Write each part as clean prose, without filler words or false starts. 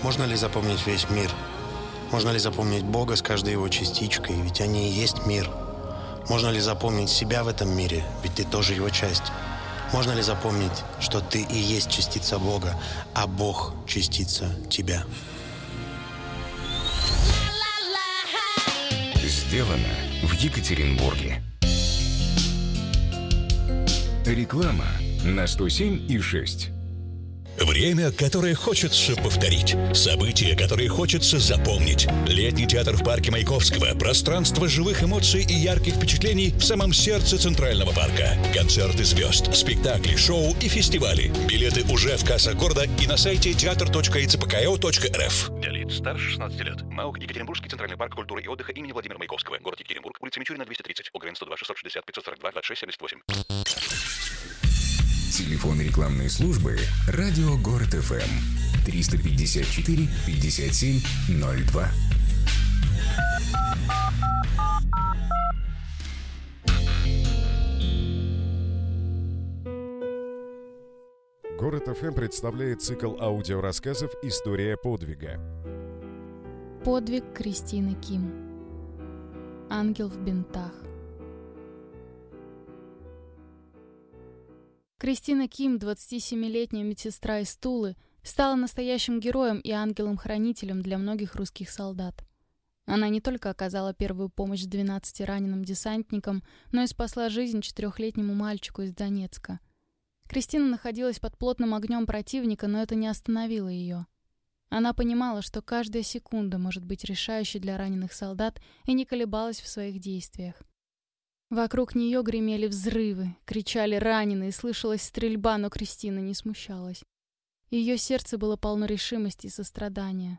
Можно ли запомнить весь мир? Можно ли запомнить Бога с каждой его частичкой? Ведь они и есть мир. Можно ли запомнить себя в этом мире? Ведь ты тоже его часть. Можно ли запомнить, что ты и есть частица Бога, а Бог – частица тебя? Сделано в Екатеринбурге. Реклама на 107,6. Время, которое хочется повторить. События, которые хочется запомнить. Летний театр в парке Маяковского. Пространство живых эмоций и ярких впечатлений в самом сердце Центрального парка. Концерты звезд, спектакли, шоу и фестивали. Билеты уже в кассах города и на сайте театр.ицпко.рф. Для лиц старше 16 лет. МАУК Екатеринбургский центральный парк культуры и отдыха имени Владимира Маяковского. Город Екатеринбург. Улица Мичурина, 230. ОГРН 102 660 542 26 78. Телефон рекламной службы «Радио Город ФМ» 354 57 02. Город ФМ представляет цикл аудиорассказов «История подвига». Подвиг Кристины Ким. Ангел в бинтах. Кристина Ким, 27-летняя медсестра из Тулы, стала настоящим героем и ангелом-хранителем для многих русских солдат. Она не только оказала первую помощь 12 раненым десантникам, но и спасла жизнь 4-летнему мальчику из Донецка. Кристина находилась под плотным огнем противника, но это не остановило ее. Она понимала, что каждая секунда может быть решающей для раненых солдат, и не колебалась в своих действиях. Вокруг нее гремели взрывы, кричали раненые, слышалась стрельба, но Кристина не смущалась. Ее сердце было полно решимости и сострадания.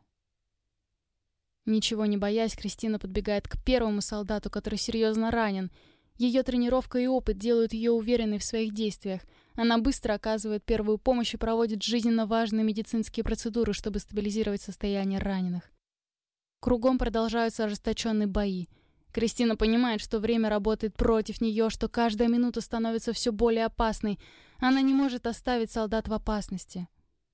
Ничего не боясь, Кристина подбегает к первому солдату, который серьезно ранен. Ее тренировка и опыт делают ее уверенной в своих действиях. Она быстро оказывает первую помощь и проводит жизненно важные медицинские процедуры, чтобы стабилизировать состояние раненых. Кругом продолжаются ожесточенные бои. Кристина понимает, что время работает против нее, что каждая минута становится все более опасной. Она не может оставить солдат в опасности.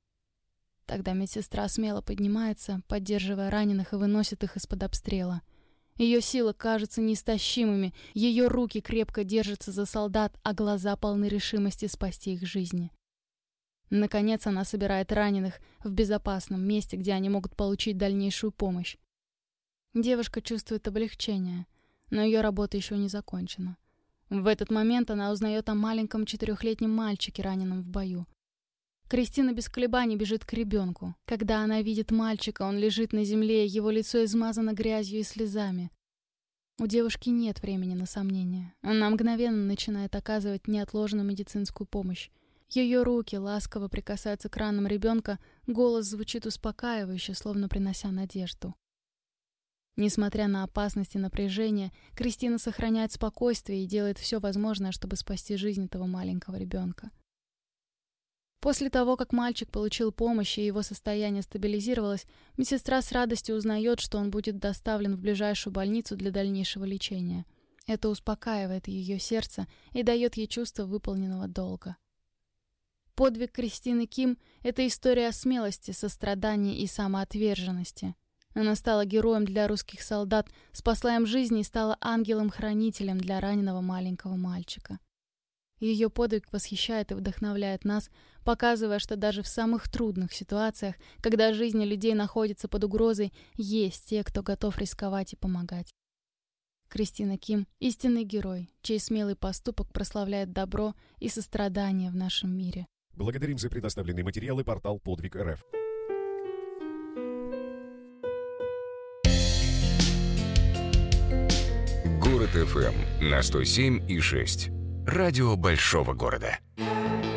Тогда медсестра смело поднимается, поддерживая раненых, и выносит их из-под обстрела. Ее силы кажутся неистощимыми, ее руки крепко держатся за солдат, а глаза полны решимости спасти их жизни. Наконец она собирает раненых в безопасном месте, где они могут получить дальнейшую помощь. Девушка чувствует облегчение, но ее работа еще не закончена. В этот момент она узнает о маленьком 4-летнем мальчике, раненом в бою. Кристина без колебаний бежит к ребенку. Когда она видит мальчика, он лежит на земле, его лицо измазано грязью и слезами. У девушки нет времени на сомнения. Она мгновенно начинает оказывать неотложную медицинскую помощь. Ее руки ласково прикасаются к ранам ребенка, голос звучит успокаивающе, словно принося надежду. Несмотря на опасность и напряжение, Кристина сохраняет спокойствие и делает все возможное, чтобы спасти жизнь этого маленького ребенка. После того, как мальчик получил помощь и его состояние стабилизировалось, медсестра с радостью узнает, что он будет доставлен в ближайшую больницу для дальнейшего лечения. Это успокаивает ее сердце и дает ей чувство выполненного долга. Подвиг Кристины Ким — это история о смелости, сострадании и самоотверженности. Она стала героем для русских солдат, спасла им жизни и стала ангелом-хранителем для раненого маленького мальчика. Ее подвиг восхищает и вдохновляет нас, показывая, что даже в самых трудных ситуациях, когда жизни людей находятся под угрозой, есть те, кто готов рисковать и помогать. Кристина Ким — истинный герой, чей смелый поступок прославляет добро и сострадание в нашем мире. Благодарим за предоставленные материалы портал Подвиг.рф. Город ФМ на 107,6. Радио большого города.